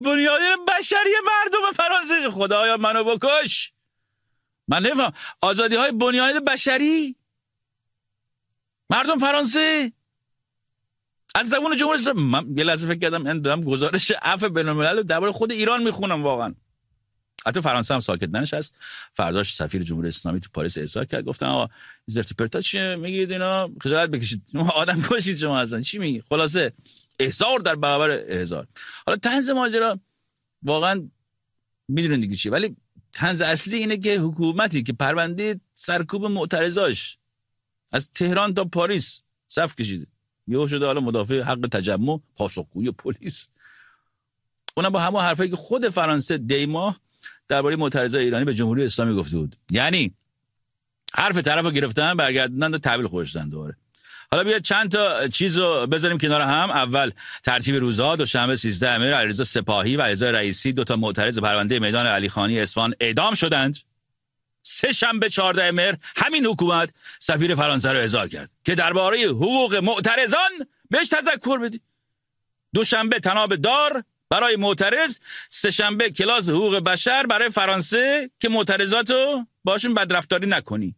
بنیادین بشری مردم فرانسه. خدایا منو بکش. من نفهم آزادی های بنیادین بشری مردم فرانسه از زبان جمهوری اسلامی. من یه لحظه فکر کردم این دارم گزارش عفو بین‌الملل درباره خود ایران میخونم. واقعا حتی فرانسه هم ساکت ننشست. فرداش سفیر جمهوری اسلامی تو پاریس اظهار کرد، گفتن آقا زرت پرتا چیه میگید، اینا خجالت بکشید، آدم کشید شما هستن، چی میگی؟ خلاصه احضار در برابر احضار. حالا طنز ماجرا واقعا میدونن دیگه چیه، ولی طنز اصلی اینه که حکومتی که پرونده سرکوب معترضاش از تهران تا پاریس صف کشیده، یهو شده حالا مدافع حق تجمع، پاسخگوی پلیس، اونم با همون حرفایی که خود فرانسه دیماه درباره معترضای ایرانی به جمهوری اسلامی گفته بود. یعنی حرف طرفو گرفتن، برگردوندن و تحویل خودشون دوباره. حالا بیا چند تا چیزو بذاریم کنار هم. اول ترتیب روزها: دوشنبه 13 مهر علیرضا سپاهی و علیرضا رئیسی، دو تا معترض پرونده میدان علی خانی اصفهان اعدام شدند. سه شنبه 14 مهر همین حکومت سفیر فرانسه رو احضار کرد که درباره حقوق معترضان بهش تذکر بده. دوشنبه تناب دار برای معترض، سه شنبه کلاس حقوق بشر برای فرانسه که معترضاتو باشون بدرفتاری نکنی.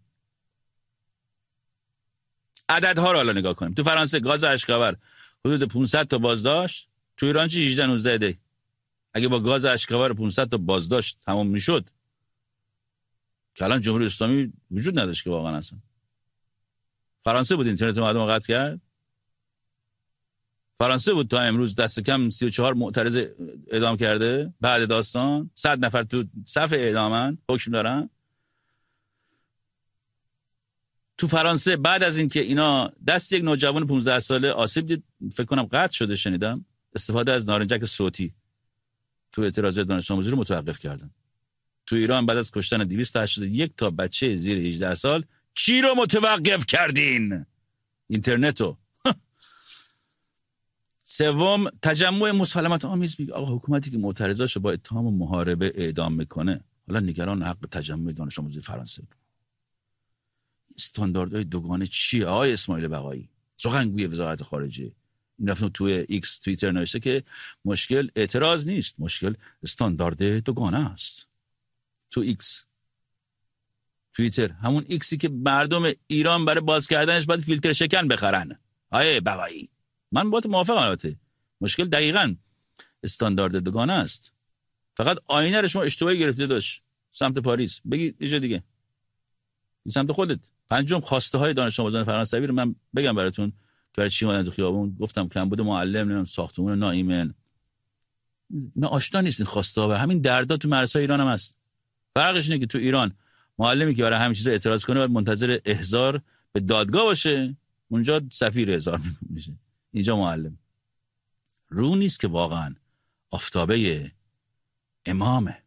عددها رو حالا نگاه کنیم. تو فرانسه گاز اشکاور حدود 500 تا بازداشت، تو ایران چی 18 19 دی. اگه با گاز اشکاور 500 تا بازداشت تمام میشد که الان جمهوری اسلامی وجود نداشت که واقعا اصلا. فرانسه بود اینترنت مردم قطع کرد. فرانسه بود تا امروز دست کم 34 معترض اعدام کرده بعد داستان. 100 نفر تو صف اعدامن، حکم دارن. تو فرانسه بعد از اینکه اینا دست یک نوجوان 15 ساله آسیب دید، فکر کنم قطع شده، شنیدم استفاده از نارنجک صوتی تو اعتراضات دانش آموزی رو متوقف کردن. تو ایران بعد از کشتن 281 تا بچه زیر 18 سال چی رو متوقف کردین؟ اینترنتو. سوم تجمع مسالمت آمیز. میگه آقا حکومتی که معترضاشو با اتهام محاربه اعدام میکنه، حالا نگران حق تجمع دانش آموزی فرانسه. استانداردهای دوگانه چیه آقای اسماعیل بقایی، سخنگوی وزارت خارجه؟ این رفتن توی ایکس توییتر نوشته که مشکل اعتراض نیست، مشکل استاندارد دوگانه است. تو ایکس توییتر، همون ایکسی که مردم ایران برای باز کردنش باید فیلتر شکن بخرن. آیه بقایی، من باهات موافقم. البته مشکل دقیقاً استاندارد دوگانه است. فقط آینه رو شما اشتباهی گرفته داشت سمت پاریس، بگی یه جا دیگه سمت خودت. پنجم خواسته های دانش آموزان فرانسوی رو من بگم براتون که برای چی اومدن تو خیابون. گفتم کمبود معلم، نمیدونم ساختمون ناایمن، نه آشنا نیستین خواسته ها. همین دردا تو مدرسه ایران هم هست. فرقش اینه که تو ایران معلمی که برای همین چیزا اعتراض کنه باید منتظر احضار به دادگاه باشه، اونجا سفیر احضار میشه، اینجا معلم. رو نیست که واقعا آفتابه امامه.